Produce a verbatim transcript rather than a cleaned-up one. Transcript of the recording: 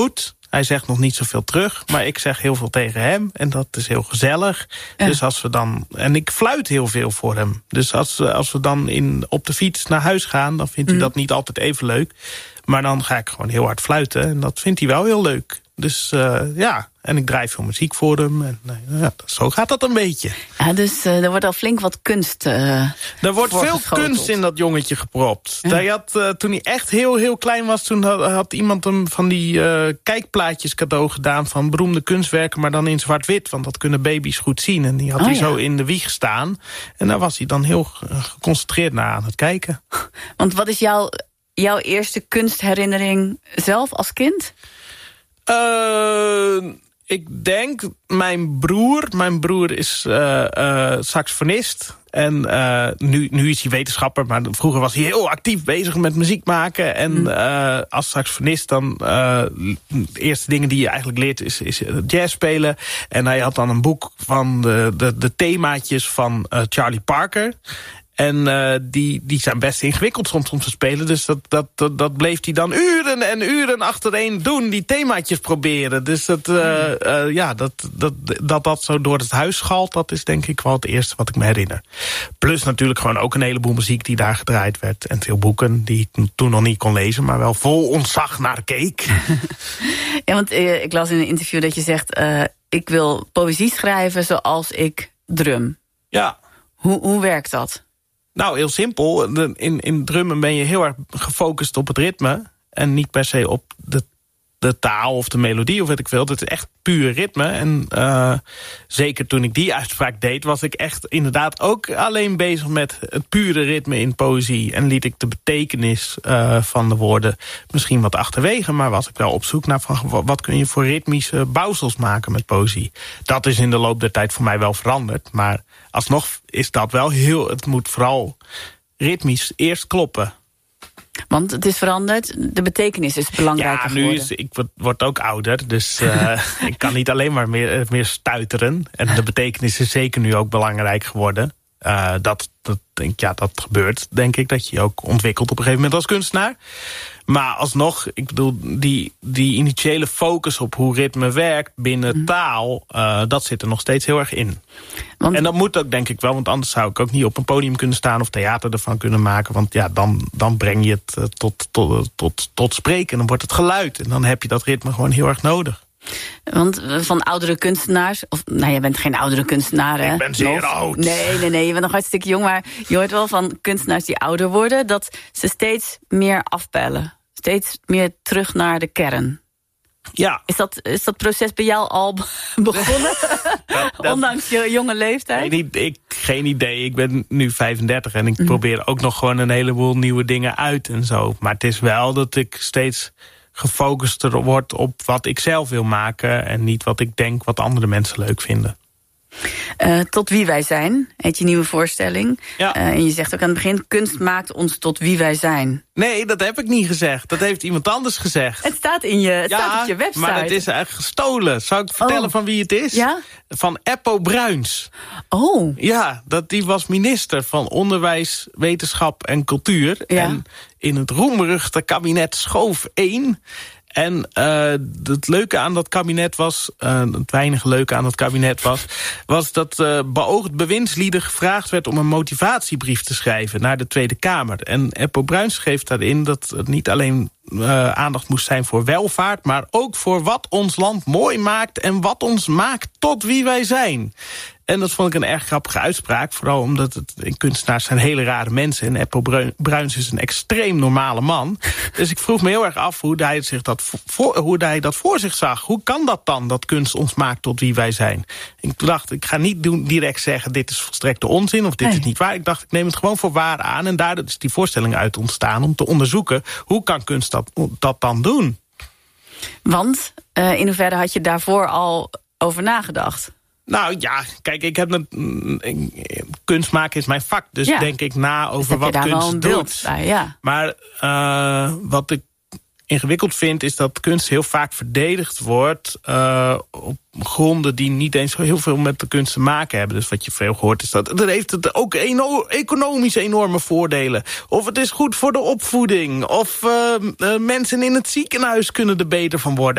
goed. Hij zegt nog niet zoveel terug, maar ik zeg heel veel tegen hem. En dat is heel gezellig. Ja. Dus als we dan, en ik fluit heel veel voor hem. Dus als, als we dan in, op de fiets naar huis gaan, dan vindt mm. hij dat niet altijd even leuk. Maar dan ga ik gewoon heel hard fluiten. En dat vindt hij wel heel leuk. Dus uh, ja, en ik draai veel muziek voor hem. En uh, ja, zo gaat dat een beetje. Ja, dus uh, er wordt al flink wat kunst uh, Er wordt veel kunst in dat jongetje gepropt. Ja. Hij had, uh, toen hij echt heel, heel klein was, toen had, had iemand hem van die uh, kijkplaatjes cadeau gedaan van beroemde kunstwerken, maar dan in zwart-wit. Want dat kunnen baby's goed zien. En die had oh, hij ja. zo in de wieg staan. En daar was hij dan heel geconcentreerd naar aan het kijken. Want wat is jouw, jouw eerste kunstherinnering zelf als kind? Uh, ik denk mijn broer. Mijn broer is uh, uh, saxofonist. En uh, nu, nu is hij wetenschapper, maar vroeger was hij heel actief bezig met muziek maken. En mm. uh, als saxofonist dan, uh, de eerste dingen die je eigenlijk leert is, is jazz spelen. En hij had dan een boek van de, de, de themaatjes van uh, Charlie Parker. En uh, die, die zijn best ingewikkeld soms om te spelen. Dus dat, dat, dat, dat bleef hij dan uren en uren achtereen doen. Die themaatjes proberen. Dus dat, uh, uh, ja, dat, dat, dat dat zo door het huis schalt, dat is denk ik wel het eerste wat ik me herinner. Plus natuurlijk gewoon ook een heleboel muziek die daar gedraaid werd. En veel boeken die ik toen nog niet kon lezen, maar wel vol ontzag naar keek. Ja, want uh, ik las in een interview dat je zegt, uh, ik wil poëzie schrijven zoals ik drum. Ja. Hoe, hoe werkt dat? Nou, heel simpel. In, in drummen ben je heel erg gefocust op het ritme. En niet per se op de, de taal of de melodie of weet ik veel. Het is echt puur ritme. En uh, zeker toen ik die uitspraak deed, was ik echt inderdaad ook alleen bezig met het pure ritme in poëzie. En liet ik de betekenis uh, van de woorden misschien wat achterwege. Maar was ik wel op zoek naar van wat kun je voor ritmische bouwsels maken met poëzie. Dat is in de loop der tijd voor mij wel veranderd. Maar alsnog is dat wel heel, het moet vooral ritmisch eerst kloppen. Want het is veranderd, de betekenis is belangrijker geworden. Ja, nu is, ik word, word ook ouder, dus uh, ik kan niet alleen maar meer, meer stuiteren. En de betekenis is zeker nu ook belangrijk geworden. Uh, dat, dat, denk, ja, dat gebeurt, denk ik, dat je je ook ontwikkelt op een gegeven moment als kunstenaar. Maar alsnog, ik bedoel, die, die initiële focus op hoe ritme werkt binnen mm. taal, uh, dat zit er nog steeds heel erg in. Want... En dat moet ook, denk ik wel, want anders zou ik ook niet op een podium kunnen staan of theater ervan kunnen maken. Want ja, dan, dan breng je het uh, tot, tot, tot, tot spreken en dan wordt het geluid. En dan heb je dat ritme gewoon heel erg nodig. Want van oudere kunstenaars, of nou, jij bent geen oudere kunstenaar, hè? Ik ben zeer nog. oud. Nee, nee, nee, je bent nog hartstikke jong, maar je hoort wel van kunstenaars die ouder worden, dat ze steeds meer afpellen. Steeds meer terug naar de kern. Ja. Is dat, is dat proces bij jou al begonnen? dat, dat, Ondanks je jonge leeftijd? Ik, ik, geen idee. Ik ben nu vijfendertig en ik mm. probeer ook nog gewoon een heleboel nieuwe dingen uit en zo. Maar het is wel dat ik steeds gefocuster word op wat ik zelf wil maken en niet wat ik denk wat andere mensen leuk vinden. Uh, tot wie wij zijn, heet je nieuwe voorstelling. Ja. Uh, en je zegt ook aan het begin, kunst maakt ons tot wie wij zijn. Nee, dat heb ik niet gezegd. Dat heeft iemand anders gezegd. Het staat, in je, het ja, staat op je website. Maar het is eigenlijk gestolen. Zou ik vertellen oh. van wie het is? Ja? Van Eppo Bruins. Oh. Ja, dat, die was minister van Onderwijs, Wetenschap en Cultuur. Ja. En in het roemruchte kabinet Schoof één... En uh, het leuke aan dat kabinet was, uh, het weinige leuke aan dat kabinet was, was dat uh, beoogd bewindslieden gevraagd werd om een motivatiebrief te schrijven naar de Tweede Kamer. En Eppo Bruins schreef daarin dat het niet alleen uh, aandacht moest zijn voor welvaart, maar ook voor wat ons land mooi maakt en wat ons maakt tot wie wij zijn. En dat vond ik een erg grappige uitspraak. Vooral omdat het, kunstenaars zijn hele rare mensen. En Eppo Bruins is een extreem normale man. Dus ik vroeg me heel erg af hoe hij, zich dat, voor, hoe hij dat voor zich zag. Hoe kan dat dan, dat kunst ons maakt tot wie wij zijn? Ik dacht, ik ga niet doen, direct zeggen, dit is volstrekte onzin of dit nee. is niet waar. Ik dacht, ik neem het gewoon voor waar aan. En daar is die voorstelling uit ontstaan om te onderzoeken, hoe kan kunst dat, dat dan doen? Want uh, in hoeverre had je daarvoor al over nagedacht? Nou ja, kijk, ik heb een, kunst maken is mijn vak, dus ja. denk ik na over dus wat kunst doet. Bij, ja. Maar uh, wat ik ingewikkeld vind, is dat kunst heel vaak verdedigd wordt uh, op gronden die niet eens heel veel met de kunst te maken hebben. Dus wat je veel hoort is dat dat heeft het ook eno- economisch enorme voordelen. Of het is goed voor de opvoeding. Of uh, uh, mensen in het ziekenhuis kunnen er beter van worden.